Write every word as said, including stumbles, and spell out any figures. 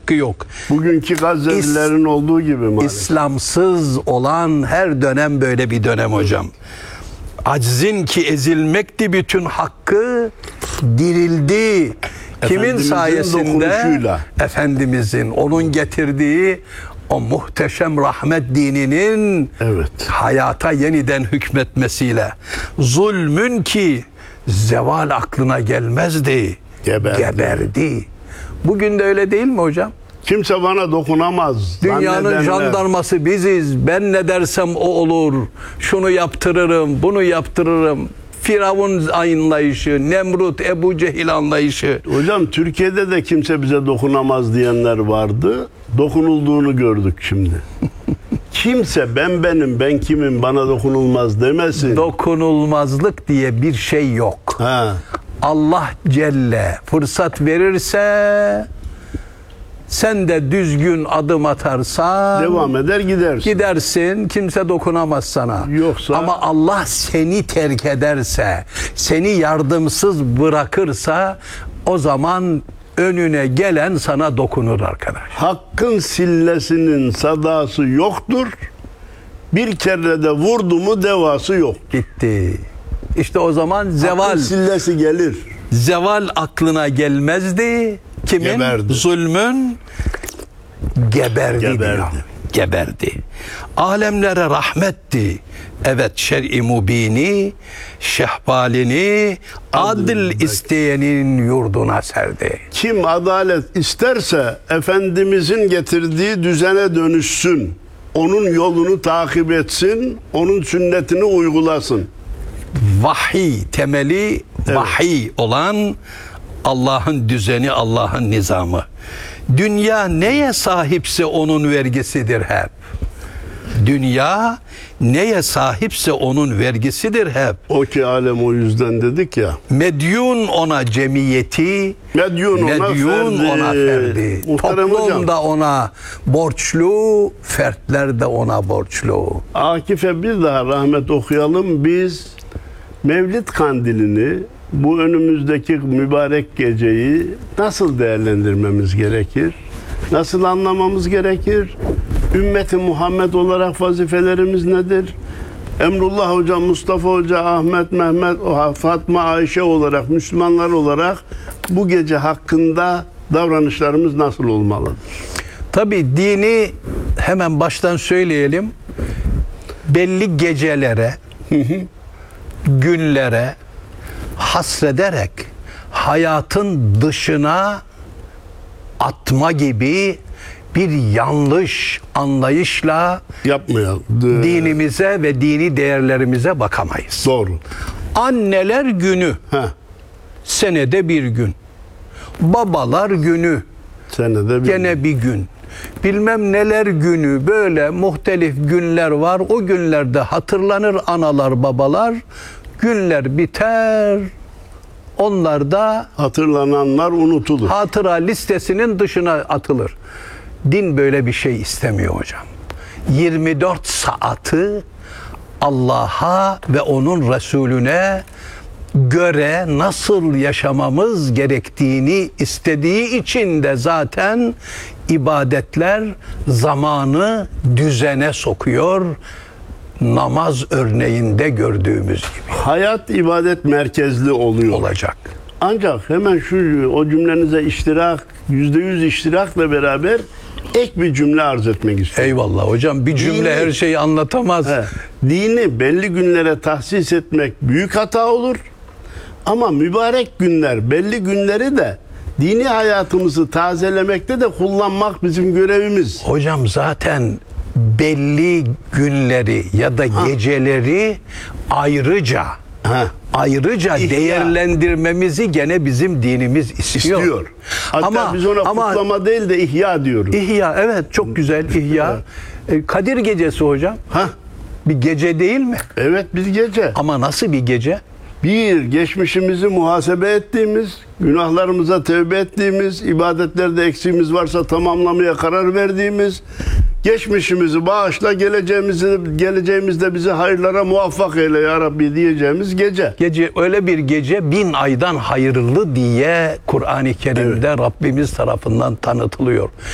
hakkı yok. Bugünkü Gazze'lilerin İs- olduğu gibi maalesef. İslamsız olan her dönem böyle bir dönem hocam. Aczin ki ezilmekti bütün hakkı, dirildi. Kimin Efendimizin sayesinde? dokunuşuyla. Efendimizin, onun getirdiği o muhteşem rahmet dininin Evet. hayata yeniden hükmetmesiyle. Zulmün ki zeval aklına gelmezdi. Geberdi. Geberdi. Bugün de öyle değil mi hocam? Kimse bana dokunamaz. Dünyanın zannedenler. jandarması biziz. Ben ne dersem o olur. Şunu yaptırırım, bunu yaptırırım. Firavun anlayışı, Nemrut, Ebu Cehil anlayışı. Hocam Türkiye'de de kimse bize dokunamaz diyenler vardı. Dokunulduğunu gördük şimdi. Kimse ben benim, ben kimim, bana dokunulmaz demesin. Dokunulmazlık diye bir şey yok. Ha. Allah Celle fırsat verirse, sen de düzgün adım atarsan Devam eder gidersin. gidersin, kimse dokunamaz sana. Yoksa- Ama Allah seni terk ederse, seni yardımsız bırakırsa, o zaman önüne gelen sana dokunur arkadaş. Hakkın sillesinin sadası yoktur. Bir kere de vurdu mu devası yok. Gitti. İşte o zaman zeval Hakkın sillesi gelir. zeval aklına gelmezdi. Kimin? Geberdi. Zulmün geberdi, Geberdi. diyor. Geberdi. Alemlere rahmetti. Evet, şer-i mubini, şehbalini adil isteyenin yurduna serdi. Kim adalet isterse Efendimizin getirdiği düzene dönüşsün. Onun yolunu takip etsin. Onun sünnetini uygulasın. Vahiy temeli, vahiy olan Allah'ın düzeni, Allah'ın nizamı. Dünya neye sahipse onun vergisidir hep. Dünya neye sahipse onun vergisidir hep. O ki alem o yüzden dedik ya. Medyun ona cemiyeti, Medyun ona medyun ferdi. ona ferdi. Muhterem Toplum hocam. da ona borçlu, fertler de ona borçlu. Akif'e bir daha rahmet okuyalım. Biz Mevlid kandilini, bu önümüzdeki mübarek geceyi nasıl değerlendirmemiz gerekir? Nasıl anlamamız gerekir? Ümmeti Muhammed olarak vazifelerimiz nedir? Emrullah Hoca, Mustafa Hoca, Ahmet, Mehmet, Fatma, Ayşe olarak, Müslümanlar olarak bu gece hakkında davranışlarımız nasıl olmalı? Tabii dini hemen baştan söyleyelim. Belli gecelere, günlere hasrederek hayatın dışına atma gibi bir yanlış anlayışla Yapmayalım. dinimize ve dini değerlerimize bakamayız. Doğru. Anneler günü Heh. senede bir gün. Babalar günü Senede bir gene bir gün. Bilmem neler günü, böyle muhtelif günler var. O günlerde hatırlanır analar, babalar. Günler biter. Onlar da hatırlananlar unutulur. hatıra listesinin dışına atılır. Din böyle bir şey istemiyor hocam. yirmi dört saati Allah'a ve onun Resulüne göre nasıl yaşamamız gerektiğini istediği için de zaten ibadetler zamanı düzene sokuyor. Namaz örneğinde gördüğümüz gibi Hayat ibadet merkezli oluyor. olacak. Ancak hemen şu o cümlenize iştirak, yüzde yüz iştirakla beraber ek bir cümle arz etmek istiyorum. Eyvallah hocam, bir cümle Dini- her şeyi anlatamaz. He, dini belli günlere tahsis etmek büyük hata olur. Ama mübarek günler, belli günleri de dini hayatımızı tazelemekte de kullanmak bizim görevimiz. Hocam zaten belli günleri ya da geceleri ayrıca Ha. ayrıca İhya. değerlendirmemizi gene bizim dinimiz istiyor. İstiyor. Hatta ama biz ona ama kutlama değil de ihya diyoruz. ihya, evet, çok güzel ihya. E, Kadir gecesi hocam Ha. bir gece değil mi? Evet, bir gece. Ama nasıl bir gece? Bir, geçmişimizi muhasebe ettiğimiz, günahlarımıza tövbe ettiğimiz, ibadetlerde eksiğimiz varsa tamamlamaya karar verdiğimiz, geçmişimizi bağışla, geleceğimizi, geleceğimizde bizi hayırlara muvaffak eyle ya Rabbi diyeceğimiz gece. Gece öyle bir gece bin aydan hayırlı diye Kur'an-ı Kerim'de Rabbimiz tarafından tanıtılıyor.